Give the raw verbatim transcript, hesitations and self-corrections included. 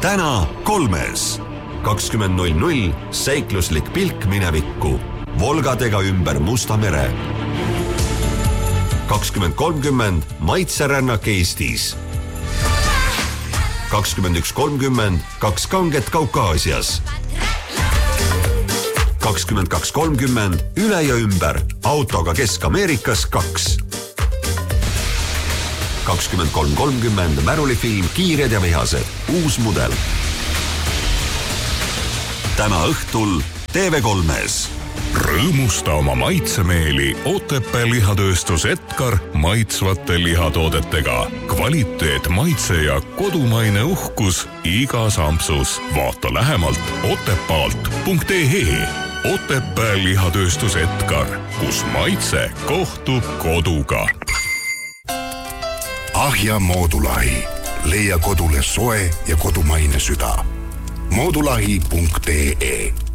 täna kolmes. kakskümmend null null seikluslik pilk minevikku. Volgadega ümber Musta mere. kakskümmend kolmkümmend maitserännak Eestis. kakskümmend üks kolmkümmend kaks kanget Kaukaasias. kakskümmend kaks kolmkümmend üle ja ümber autoga Kesk-Ameerikas kaks. kakskümmend kolm kolmkümmend märulifilm Kiired ja vihased, uus mudel. täna õhtul T V kolmes. Rõõmusta oma maitsemeeli Otepää lihatööstus Edgar maitsvate lihatoodetega. Kvaliteet, maitse ja kodumaine uhkus igas ampsus. Vaata lähemalt otepaalt punkt ee. Otepää lihatööstus Edgar, kus maitse kohtub koduga. Ahja Moodulahi. Leia kodule soe ja kodumaine süda. moodulahi punkt ee